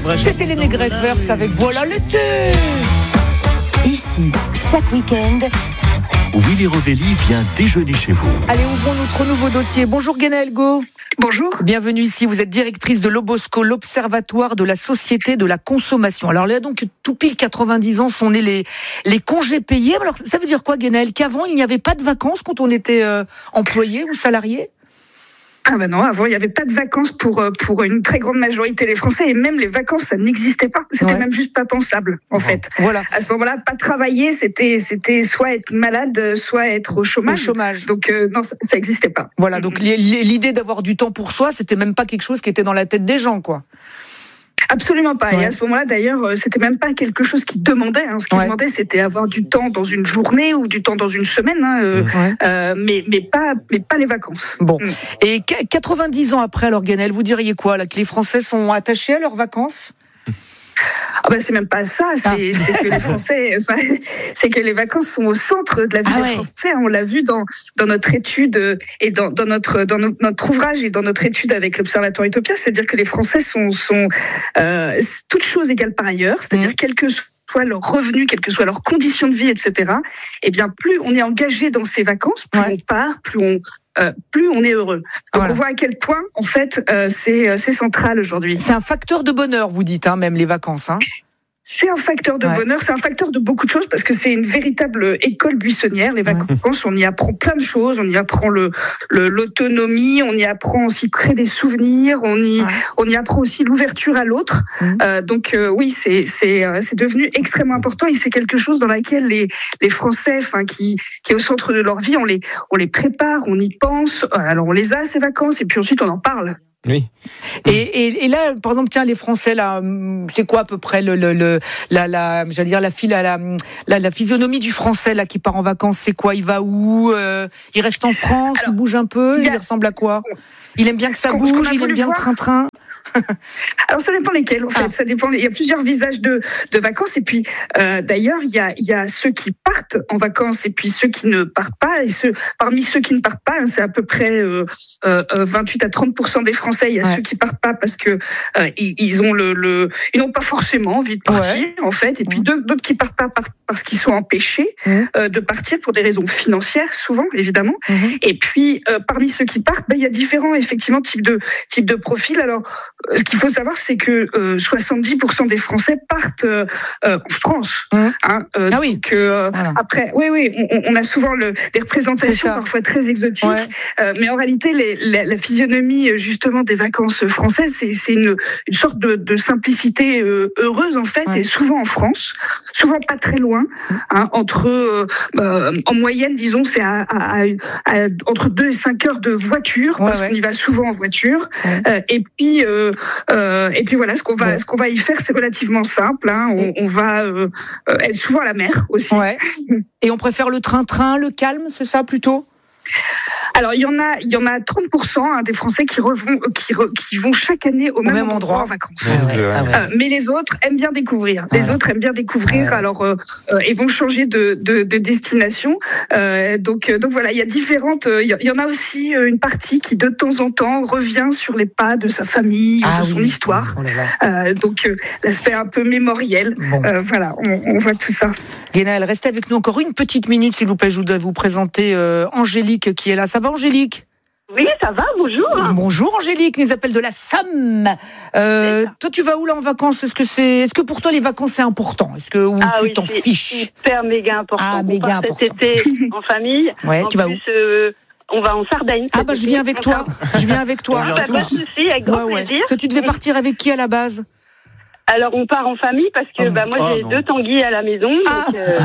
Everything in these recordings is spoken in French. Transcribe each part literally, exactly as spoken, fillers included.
C'était les Négresses Vertes avec Voilà l'été. Ici, chaque week-end, Willy Rovelli vient déjeuner chez vous. Allez, ouvrons notre nouveau dossier. Bonjour Guénelle Go. Bonjour. Bienvenue ici, vous êtes directrice de l'Obosco, l'Observatoire de la Société de la Consommation. Alors là, donc, tout pile quatre-vingt-dix ans sont nés les, les congés payés. Alors, ça veut dire quoi, Guénelle? Qu'avant, il n'y avait pas de vacances quand on était euh, employé ou salarié? Ah ben non, avant il n'y avait pas de vacances pour, pour une très grande majorité des Français, et même les vacances ça n'existait pas, c'était ouais. même juste pas pensable en oh. fait. Voilà. À ce moment-là, pas travailler, c'était, c'était soit être malade, soit être au chômage. Au chômage. Donc euh, non, ça n'existait pas. Voilà, donc l'idée d'avoir du temps pour soi, c'était même pas quelque chose qui était dans la tête des gens, quoi. Absolument pas. Ouais. Et à ce moment-là, d'ailleurs, c'était même pas quelque chose qu'ils demandaient. Hein. Ce qu'ils ouais. demandaient, c'était avoir du temps dans une journée ou du temps dans une semaine, hein, euh, ouais. euh, mais mais pas mais pas les vacances. Bon. Mm. Et quatre-vingt-dix ans après, alors Guénelle, vous diriez quoi là, que les Français sont attachés à leurs vacances? Ah ben c'est même pas ça, c'est, ah. c'est que les Français, enfin, c'est que les vacances sont au centre de la vie ah des ouais. Français. On l'a vu dans dans notre étude et dans dans notre dans notre, notre ouvrage et dans notre étude avec l'Observatoire Utopia, c'est-à-dire que les Français sont sont euh, toutes choses égales par ailleurs, c'est-à-dire mmh. quel que soit leur revenu, quelles que soient leurs conditions de vie, et cetera. Eh bien, plus on est engagé dans ces vacances, plus ouais. on part, plus on Euh, plus on est heureux. Donc voilà. On voit à quel point, en fait, euh, c'est, c'est central aujourd'hui. C'est un facteur de bonheur, vous dites, hein, même les vacances. Hein. C'est un facteur de ouais. bonheur, c'est un facteur de beaucoup de choses parce que c'est une véritable école buissonnière. Les vacances, ouais. on y apprend plein de choses, on y apprend le, le l'autonomie, on y apprend aussi créer des souvenirs, on y ouais. on y apprend aussi l'ouverture à l'autre. Mmh. Euh, donc euh, oui, c'est c'est c'est devenu extrêmement important et c'est quelque chose dans laquelle les les Français, enfin qui qui est au centre de leur vie, on les on les prépare, on y pense. Alors on les a ces vacances et puis ensuite on en parle. Oui. Et, et, et là, par exemple, tiens, les Français, là, c'est quoi à peu près le, le, le la, la, j'allais dire la, la, la, la, la physionomie du Français là qui part en vacances, c'est quoi? Il va où? euh, Il reste en France? Alors, il bouge un peu? Il, a... il ressemble à quoi? Il aime bien que ça bouge? Il aime bien voir. Le train-train? Alors ça dépend lesquels en fait, ah. ça dépend. Il y a plusieurs visages de de vacances et puis euh, d'ailleurs il y a il y a ceux qui partent en vacances et puis ceux qui ne partent pas et ceux parmi ceux qui ne partent pas, c'est à peu près euh, euh, vingt-huit à trente pour cent des Français. Il y a ouais. ceux qui partent pas parce que euh, ils, ils ont le, le ils n'ont pas forcément envie de partir ouais. en fait et puis ouais. d'autres, d'autres qui partent pas parce qu'ils sont empêchés ouais. euh, de partir pour des raisons financières souvent évidemment. Ouais. Et puis euh, parmi ceux qui partent, ben il y a différents effectivement types de types de profils. Alors ce qu'il faut savoir, c'est que euh, soixante-dix pour cent des Français partent euh, euh, en France. Mmh. Hein, euh, ah oui. Donc, euh, voilà. Après, oui, oui, on, on a souvent le, des représentations parfois très exotiques, ouais. euh, mais en réalité, les, la, la physionomie justement des vacances françaises, c'est, c'est une, une sorte de, de simplicité euh, heureuse en fait, ouais. et souvent en France, souvent pas très loin, hein, entre euh, euh, en moyenne, disons, c'est à, à, à, à, entre deux et cinq heures de voiture, ouais, parce ouais. qu'on y va souvent en voiture, ouais. euh, et puis euh, Euh, et puis voilà, ce qu'on va, ouais. ce qu'on va y faire, c'est relativement simple. Hein. On, on va euh, être souvent à la mer aussi. Ouais. Et on préfère le train-train, le calme, c'est ça plutôt ? Alors il y en a, il y en a trente pour cent hein, des Français qui, revont, qui, re, qui vont chaque année au, au même, même endroit, endroit en vacances. Ah ouais, ah ouais. euh, mais les autres aiment bien découvrir. Les ah. autres aiment bien découvrir. Ah. Alors euh, euh, ils vont changer de, de, de destination. Euh, donc donc voilà, il y a différentes. Il y, y en a aussi une partie qui de temps en temps revient sur les pas de sa famille, ah, de son oui. histoire. Oh là là. Euh, donc euh, l'aspect un peu mémoriel. Bon. Euh, voilà, on, on voit tout ça. Guénelle, restez avec nous encore une petite minute, s'il vous plaît. Je voudrais vous présenter euh, Angélique qui est là. Ça va, Angélique ? Oui, ça va, bonjour. Bonjour Angélique, nous appelle de la Somme. Euh, toi, tu vas où là en vacances ? Est-ce que c'est, est-ce que pour toi les vacances c'est important ? Est-ce que ou ah tu oui, t'en c'est fiches ? Hyper méga important. Ah, on méga important. Cet été en famille. Ouais, en tu vas plus, où ? euh, On va en Sardaigne. Ah bah je viens avec toi. Je viens avec toi. Ah, bah, pas de souci, avec grand ouais, ouais. plaisir. Parce que tu devais partir avec qui à la base ? Alors on part en famille parce que oh, bah moi oh, j'ai non. deux tanguis à la maison. Ah. Donc, euh...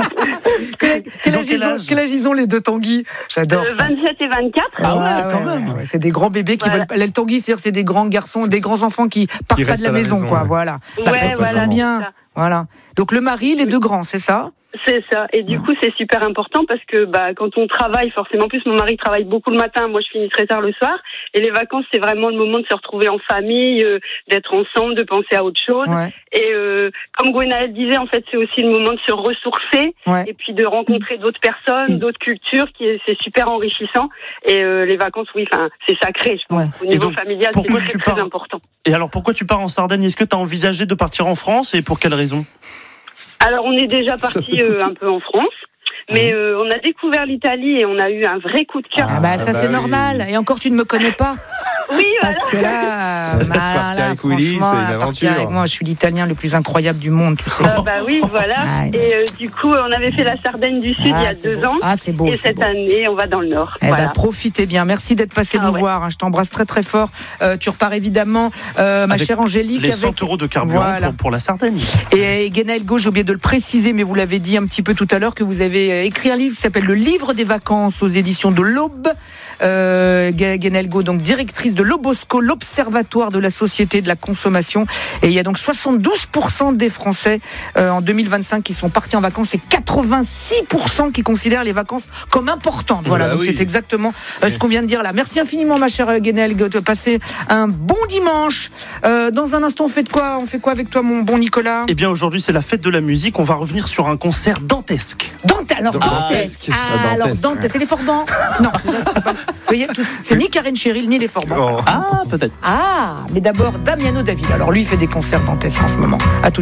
quel, quel, âge ils ont, quel âge ils ont les deux tanguis ? J'adore euh, ça. vingt-sept et vingt-quatre. Ah ouais, ah ouais quand même. Ouais, c'est des grands bébés qui voilà. veulent. Les tanguis, c'est-à-dire c'est des grands garçons, des grands enfants qui partent qui pas de la, la maison, maison, quoi. Ouais. Voilà. Ouais, bah, parce voilà, qu'ils sont bien. Voilà. Donc le mari, les oui. deux grands, c'est ça ? C'est ça. Et du coup, c'est super important parce que bah quand on travaille, forcément, en plus mon mari travaille beaucoup le matin, moi je finis très tard le soir. Et les vacances, c'est vraiment le moment de se retrouver en famille, euh, d'être ensemble, de penser à autre chose. Ouais. Et euh, comme Gwenaëlle disait, en fait, c'est aussi le moment de se ressourcer Ouais. et puis de rencontrer d'autres personnes, d'autres cultures, qui est, c'est super enrichissant. Et euh, les vacances, oui, enfin, c'est sacré, je pense. Ouais. Au niveau donc, familial, c'est pourquoi très, tu très pars important. Et alors, pourquoi tu pars en Sardaigne? Est-ce que tu as envisagé de partir en France et pour quelle raison? Alors, on est déjà parti euh, un peu en France. Mais euh, on a découvert l'Italie et on a eu un vrai coup de cœur. Ah bah ça Ah bah c'est oui. normal. Et encore tu ne me connais pas. Oui, voilà. Parce que là, bah, Partir là, avec Willy, franchement, c'est une à partir aventure. avec moi, je suis l'Italien le plus incroyable du monde, tu sais. Ah bah oui, voilà. Ah, Et euh, du coup, on avait fait la Sardaigne du Sud Ah, il y a c'est deux beau. ans. Ah, c'est beau, Et c'est cette beau. année, on va dans le Nord. Eh Voilà. ben, profitez bien. Merci d'être passé Ah nous ouais. voir. hein. Je t'embrasse très très fort. Euh, tu repars évidemment, euh, ma Avec chère Angélique, Les avec cent euros de carburant Voilà. pour, pour la Sardaigne. Et Gwenaëlle Go, j'ai oublié de le préciser, mais vous l'avez dit un petit peu tout à l'heure, que vous avez écrit un livre qui s'appelle Le Livre des vacances aux éditions de l'Aube. Euh, Gwenaëlle Go, donc directrice de l'Obosco, l'Observatoire de la société de la consommation. Et il y a donc soixante-douze pour cent des Français euh, en deux mille vingt-cinq qui sont partis en vacances et quatre-vingt-six pour cent qui considèrent les vacances comme importantes. Voilà, Bah donc oui. c'est exactement euh, ce qu'on vient de dire là. Merci infiniment, ma chère Gwenaëlle Go, de passer un bon dimanche. Euh, dans un instant, on fait de quoi On fait quoi avec toi, mon bon Nicolas? Eh bien, aujourd'hui, c'est la fête de la musique. On va revenir sur un concert dantesque. Dante, alors Dantesque. Dantesque. Ah, Ah, alors Dantesque. Dantesque, c'est les Forbans. Non, c'est pas- vous voyez, tout- c'est ni Karen Cheryl ni les Forbans. Oh. Ah, peut-être. Ah, mais d'abord Damiano David. Alors lui, il fait des concerts dantesques en ce moment. À tout